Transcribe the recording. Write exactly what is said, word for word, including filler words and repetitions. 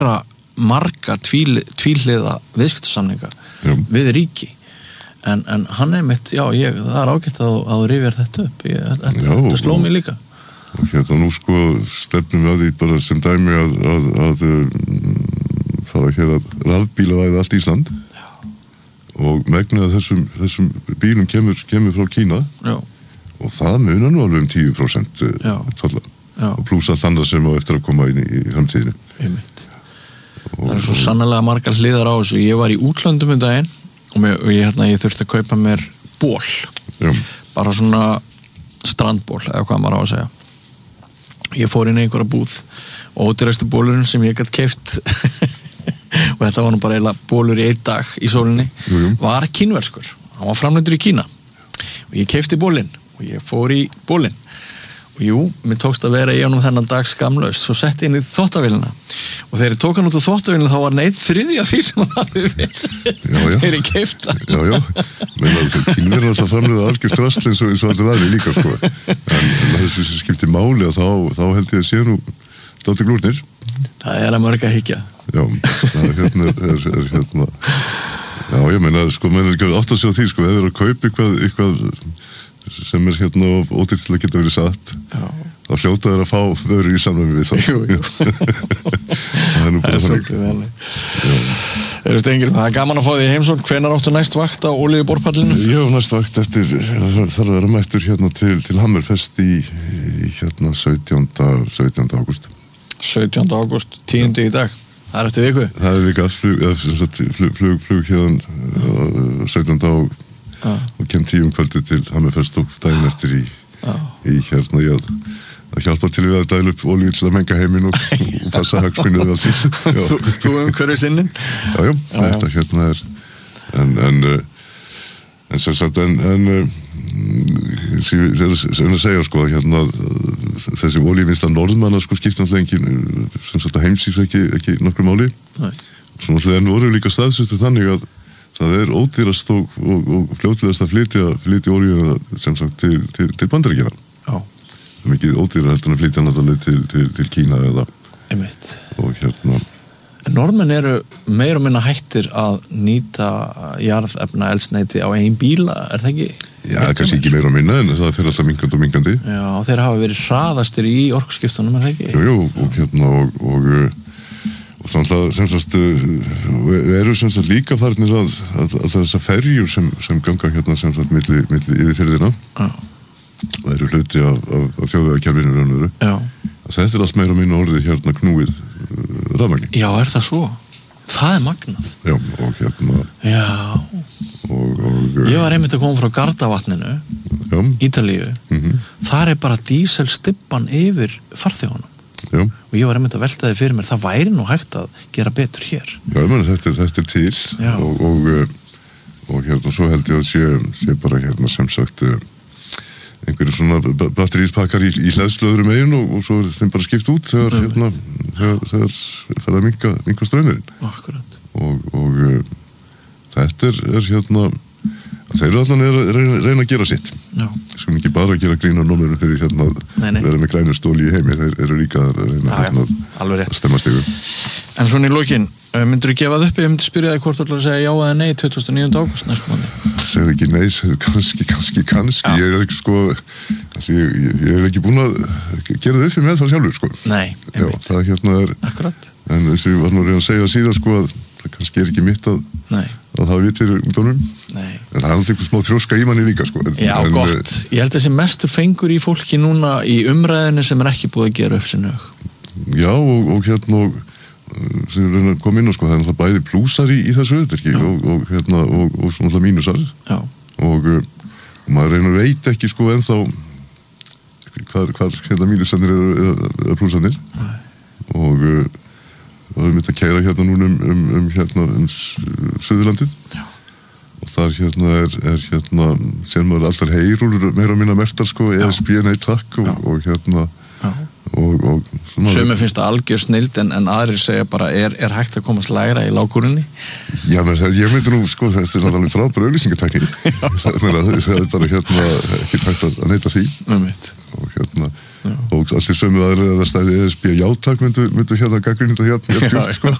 marga tvíli, tvíhliða viðskiptasamninga við ríki en, en hann er mitt, já, ég, það er ágætt að þú rifjar þetta upp ég, þetta, já, þetta sló mig líka og hérna nú sko stefnum við að því bara sem dæmi að, að, að fara hér að rafbílavæða allt Ísland já. Og megnið að þessum, þessum bílum kemur, kemur frá Kína já. Og það munar nú alveg um tíu prósent tolla og pluss allt annað sem á eftir að koma inn í, í framtíðinni einmitt það er svo sannlega margar hliðar á þessu ég var í útlöndum um daginn og, mér, og ég, hérna, ég þurfti að kaupa mér ból já. Bara svona strandból eða hvað maður á að segja ég fór inn í einhverja búð og ódýrasti bólurinn sem ég gætt keypt og þetta var nú bara eiginlega bólur í einn dag í sólinni jú, jú. Var kínverskur, hann var framleiddur í Kína og ég keypti bólinn og ég fór í bólinn og jú, mér tókst að vera í honum þennan dag skamlaust svo setti inn í þvottavélina og þegar ég tók hann út á þvottavélina þá var hann einn þriðja því sem hann hafði verið þegar ég keipta já, já, menn að það kynir alltaf framlega algjörst rast eins og alltaf aðri líka sko en, en þessu sem skiptir máli og þá, þá held ég að sé nú dátti glúrnir það er að mörg að higgja já, það er hérna er, er hérna já, ég meina, sko, menn er ekki átt að segja því sko, eða er að kaupa eitthvað, eitthvað sem er hérna ódýrt til að geta verið satt já. Þá hljóta þær að fá vörur í samræmi við það jú, jú. Það er nú bara þannig Eru Steingrímur, það er gaman að fá því í heimsókn hvenær áttu næst vakt á olíuborpallinu? Ég hef næst vakt eftir þarf að vera mættur hérna til, til Hammerfest í, í hérna sautjánda ágúst sautjánda ágúst, tíundi í dag það er eftir viku? Það er vika flug, flug, flug, flug hérna sautjánda og Ah. og kem tíum kvöldi til Hammerfest og daginn eftir í, ah. í hérna í að, að hjálpa til við að dæla upp olíu til að menga heiminn og, og passa hagsmunni við alls Þú, þú umhverju sinnin? Já, já, já, þetta já. Hérna er en, en, en sem sagt en, en sem ég er að segja sko hérna þessi olíuvinnsla norðmanna sko skipta alltaf engin sem sagt að heimsýs ekki, ekki nokkru máli Nei. Svo náttúrulega en voru líka staðsettu þannig að það er ódýrast og, og, og fljótlegast að flytja, flytja olíu sem sagt til, til, til Bandaríkjanna. Já. Það er mikið ódýra heldur að flytja náttúrulega til, til, til Kína eða Einmitt. Og hérna En Norðmenn eru meir og minna hættir að nýta jarðefna eldsneyti á ein bíla, er það ekki? Já, kannski ekki meir og minna en það fer alltaf minkandi og minkandi. Já, þeir hafa verið hraðastir í orkuskiptunum, er það ekki? Jú, jú, og hérna og, og og þannig að sem sagt við erum sem sagt líka farnir að, að, að þessar ferjur sem, sem ganga hérna sem sagt milli, milli yfir firðina ah. og eru hluti af, af, af þjóðvegakerfinu raunveru þetta er allt meira mínu orðið hérna knúið uh, rafmagni. Já, er það svo? Það er magnað. Já, og hérna Já og, og, Ég var einmitt að koma frá Gardavatninu já. Ítalíu mm-hmm. Þar er bara díselstibban yfir farþegunum Já. Og ég var einmitt að velta þið fyrir mér það væri nú hægt að gera betur hér Já, ég meni þetta, þetta er til og, og, og hérna svo held ég að sé, sé bara hérna sem sagt einhverju svona batteríspakkar í, í hleðslöðurum eigin og, og svo er þeim bara skipt út þegar mm. hérna þegar, þegar fer að minka, minka ströymurinn Akkurat og, og þetta er, er hérna þeir eru allan að reyna, reyna að gera sitt Já. Skulum ekki bara að gera grín á nómurum fyrir hérna að vera með grænu stóli í heimi þeir eru líka að reyna Já, hérna, að stemma stigu En svona í lokin, myndur þú gefa það upp ég myndi spyrja þig hvort þú ætlar að segja já eða nei tuttugasta og níunda ágúst næstkomandi Segðu ekki nei, segðu kannski, kannski, kannski Já. Ég er ekki sko ég, ég, ég er ekki búin að gera það upp fyrir með það sjálfur sko Nei, Já, það hérna er Akkurat En þess að ég var nú að reyna að segja síðan sko að það kannski er ekki mitt að Nei að það við til ungdónum Nei En það er alltaf eitthvað smá þrjóska í manni líka sko en, Já, en, gott Ég held að þessi mestur fengur í fólki núna í umræðinu sem er ekki búið að gera upp sinni Já, og, og hérna og sem við reyna að koma inn á sko það er alltaf bæði plúsar í, í þessu auðverki og, og hérna og, og svona alltaf mínusar Já og, og maður reyna að veit ekki sko ennþá hvað hérna mínusarnir eru eða plúsarnir Nei og og við myndum að keyra hérna núna um, um, um hérna um Suðurlandið Já. Og þar hérna er, er hérna sem maður alltaf heyrúlur meira og minna mertar sko E S B nei takk og, og hérna Já. og, og Sumir finnst það algjör snild en, en aðrir segja bara er, er hægt að komast lægra í lágkúrunni Já, menn ég myndi nú sko þetta er náttúrulega frábær auglýsingatekník það er bara hérna ekki hægt að neita því um mitt og hérna Já. og og allir sömu aðra að það stæði E S B játak myndu, myndu hérna gagnrýna þetta hérna, hérna djúpt, sko.